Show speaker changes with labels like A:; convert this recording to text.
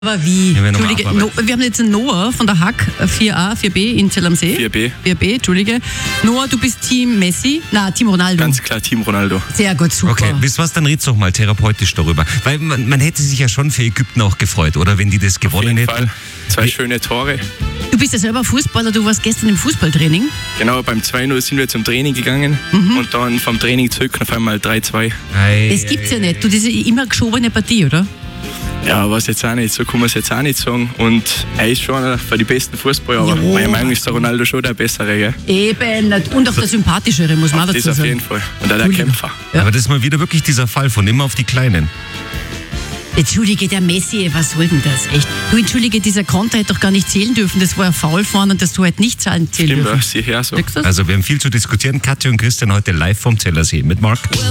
A: Aber wie?
B: Ja,
A: Entschuldige, wir haben jetzt einen Noah von der Hack, 4a, 4b in Zell am See. 4b, Entschuldige. Noah, du bist Team Messi? Na, Team Ronaldo.
C: Ganz klar Team Ronaldo.
A: Sehr gut, super.
B: Okay, wisst ihr was, dann red's doch mal therapeutisch darüber. Weil man hätte sich ja schon für Ägypten auch gefreut, oder? Wenn die das gewonnen hätten.
C: Auf jeden Fall. 2 schöne Tore.
A: Du bist ja selber Fußballer, du warst gestern im Fußballtraining.
C: Genau, beim 2-0 sind wir zum Training gegangen und dann vom Training zurück auf einmal 3-2.
A: Das gibt's ja nicht. Du, das ist immer geschobene Partie, oder?
C: Ja, was jetzt auch nicht, so kann man es jetzt auch nicht sagen. Und er ist schon einer von den besten Fußballer, aber meiner Meinung nach ist der Ronaldo schon der Bessere. Gell?
A: Eben, und auch der Sympathischere, muss man dazu
C: Das
A: sagen.
C: auf jeden Fall. Und auch der Kämpfer.
A: Ja.
B: Aber das ist mal wieder wirklich dieser Fall von immer auf die Kleinen.
A: Entschuldige, der Messi, was soll denn das? Echt? Du, entschuldige, dieser Konter hätte doch gar nicht zählen dürfen. Das war ja faul vorne und das du halt nicht zählen
C: Stimmt,
A: dürfen.
C: sicher so.
B: Also wir haben viel zu diskutieren. Katja und Christian heute live vom Zellersee mit Marc.